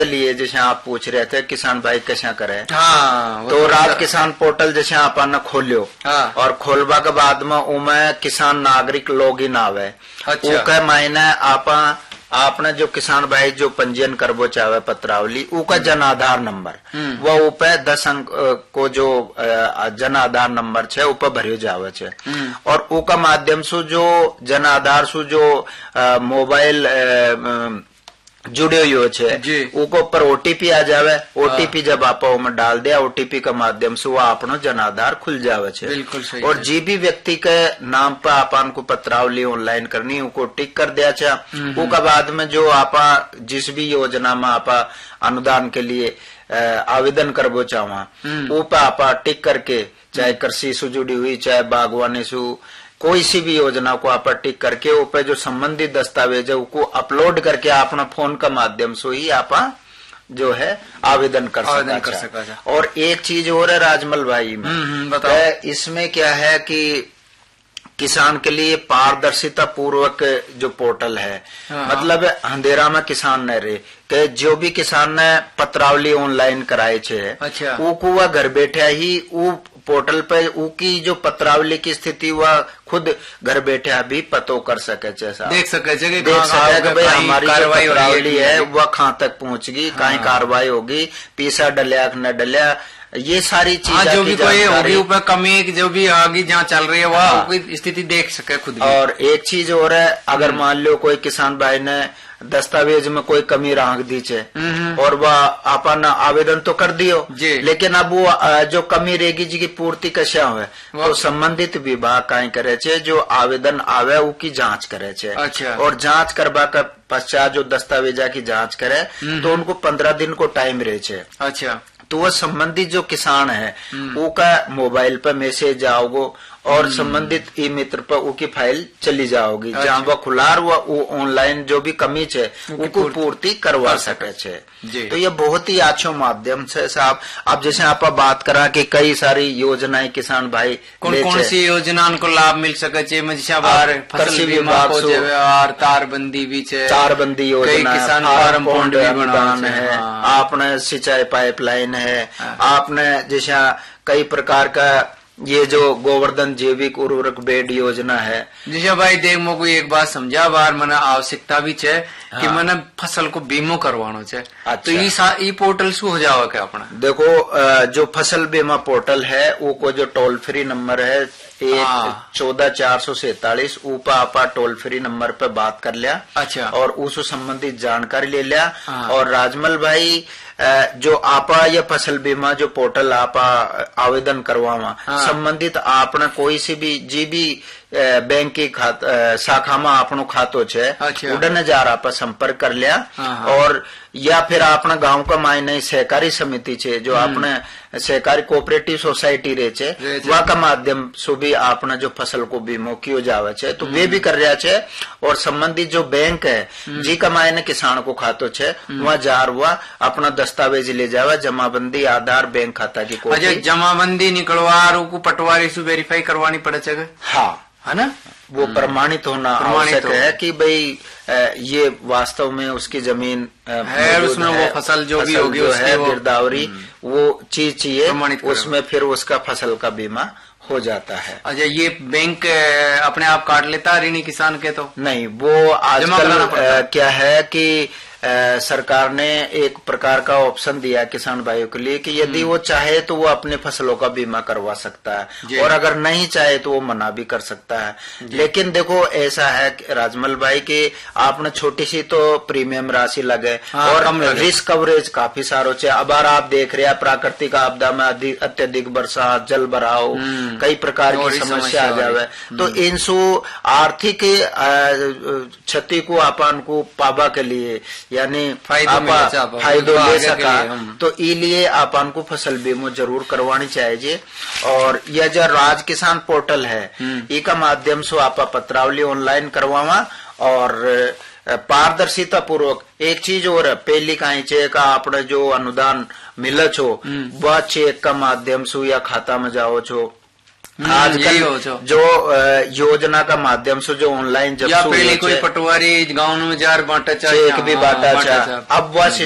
लिए जैसे आप पूछ रहे थे किसान भाई कैसा करे। हाँ, तो राज किसान पोर्टल जैसे आपने खोलियो। हाँ। और खोलवा के बाद में उमें किसान नागरिक लॉगिन आवे। अच्छा। उके मायने आपने जो किसान भाई जो पंजीयन करबो चाहे पत्रावली उका जन आधार नंबर वो ऊपर 10 अंक को जो जन आधार नंबर छे ऊपर भरियो जावे छे। और उका माध्यम से जो जन आधार से जो मोबाइल जुड़े हुए छे उको ऊपर ओटीपी आ जावे। ओटीपी जब आप में डाल दिया ओटीपी के माध्यम से वो अपनो जन आधार खुल जावे छे। बिल्कुल सही। और जी भी व्यक्ति के नाम पर आपन को पत्रावली ऑनलाइन करनी उको टिक कर दिया छे। उका बाद में जो आपा जिस भी योजना में आपा अनुदान के लिए आवेदन करबो चाहवा ऊपर आपा टिक करके चाहे कृषि से जुड़ी हुई चाहे बागवानी से कोई सी भी योजना को आप टिक करके ऊपर जो संबंधित दस्तावेज है उसको अपलोड करके अपना फोन का माध्यम से ही आप जो है आवेदन कर सका। और एक चीज और है राजमल भाई में इसमें क्या है कि किसान के लिए पारदर्शिता पूर्वक जो पोर्टल है मतलब अंधेरा में किसान न रहे कि जो भी किसान ने पत्रावली ऑनलाइन कराए छे अच्छा। वो घर बैठे ही वो पोर्टल पे उकी जो पत्रावली की स्थिति वह खुद घर बैठे भी पतो कर सके देख सके कि भाई हमारी जो पत्रावली है वह कहाँ तक पहुँच गई कहीं कार्रवाई होगी पीसा डलिया न डलिया ये सारी चीजें जो भी कोई होगी ऊपर कमी जो भी आगे जहाँ चल रही है वह स्थिति देख सके खुद भी। और एक चीज और है अगर मान लो कोई किसान भाई ने दस्तावेज में कोई कमी राख दी छे और वह अपन आवेदन तो कर दियो लेकिन अब वो जो कमी रहेगी जी की पूर्ति कैसे हुए तो संबंधित विभाग कहीं करे छे जो आवेदन आवे उसकी जांच करे छे। अच्छा। और जांच करवा कर पश्चात जो दस्तावेजा की जांच करे तो उनको 15 दिन को टाइम रहे छे। अच्छा। तो वह संबंधित जो किसान है उसका मोबाइल पर मैसेज आओगो और संबंधित ई मित्र पर उसकी फाइल चली जाओगी। अच्छा। जहाँ वह खुलार वो ऑनलाइन जो भी कमी है उनको पूर्ति करवा सके छे। तो ये बहुत ही अच्छो माध्यम से साहब। अब जैसे आप बात करा कि कई सारी योजनाएं किसान भाई कौन सी योजना को लाभ मिल सके कृषि विभाग तारबंदी भी तारबंदी योजना किसान फार्म फंड अनुदान है आपने सिंचाई पाइपलाइन है आपने जैसा कई प्रकार का ये जो गोवर्धन जैविक उर्वरक बेड योजना है। जैसे भाई देख मो को एक बात समझा बार मैंने आवश्यकता भी है कि मैंने फसल को बीमो करवानो है। अच्छा। तो ये पोर्टल शू हो जाओ क्या अपना देखो जो फसल बीमा पोर्टल है वो को जो टोल फ्री नंबर है 14,447 ऊपर आपा टोल फ्री नंबर पे बात कर लिया। अच्छा। और उस संबंधित जानकारी ले लिया। और राजमल भाई जो आपा ये फसल बीमा जो पोर्टल आपा आवेदन करवावा संबंधित आपने कोई सी भी जी भी बैंक की शाखा में आपनो खातो छे। अच्छा। उड़ने जा रहा पर संपर्क कर लिया। और या फिर आपने गांव का मायने सहकारी समिति छे जो आपने सहकारी कोऑपरेटिव सोसाइटी रहे छे वह का माध्यम से भी आपने जो फसल को बीमो कियो जावे छे तो वे भी कर रहा छे। और संबंधित जो बैंक है जी का मायने किसान को खातो छे वहाँ जार हुआ अपना दस्तावेज ले जावा जमाबंदी आधार बैंक खाता की कॉपी जमाबंदी निकलवा को पटवारी से वेरीफाई करवानी पड़े। हाँ है ना वो प्रमाणित होना आवश्यक है कि भाई ये वास्तव में उसकी जमीन है उसमें वो फसल जो भी होगी है गिरदावरी वो चीज चाहिए उसमें फिर उसका फसल का बीमा हो जाता है। अच्छा ये बैंक अपने आप काट लेता है ऋणी किसान के तो नहीं वो आजकल क्या है कि सरकार ने एक प्रकार का ऑप्शन दिया किसान भाइयों के लिए कि यदि वो चाहे तो वो अपने फसलों का बीमा करवा सकता है और अगर नहीं चाहे तो वो मना भी कर सकता है। लेकिन देखो ऐसा है राजमल भाई कि आपने छोटी सी तो प्रीमियम राशि लगे और रिस्क कवरेज काफी सारो छे। अब आप देख रहे हैं प्राकृतिक आपदा में अत्यधिक बरसात जल भराव कई प्रकार की समस्या आ जावे तो इनसु आर्थिक क्षति को अपन को पाबा के लिए यानी फायदो ले सका तो इसलिए अपन को फसल बीमा जरूर करवानी चाहिए। और यह जो राज किसान पोर्टल है इसका माध्यम से आप पत्रावली ऑनलाइन करवावा और पारदर्शिता पूर्वक एक चीज और पहली कहीं चेक आपने जो अनुदान मिले छो वह चेक का माध्यम से या खाता में जाओ छो। आजकल जो योजना का माध्यम से जो ऑनलाइन जब या पहले कोई पटवारी गाँव में जार बांटा चेक भी बांटा अब वह